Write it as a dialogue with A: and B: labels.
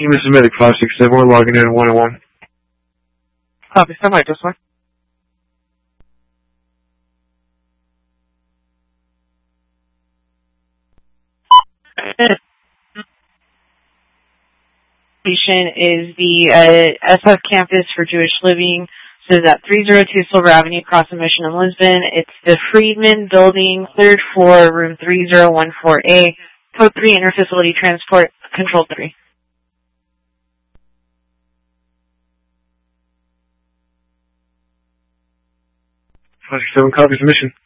A: This is Medic 567. We're logging in at 101.
B: Copy, stand by, just one. Is the SF Campus for Jewish Living. So is at 302 Silver Avenue, Cross and Mission in Lisbon. It's the Friedman Building, 3rd floor, room 3014A, code 3, interfacility transport, control 3.
A: 567 copies the mission.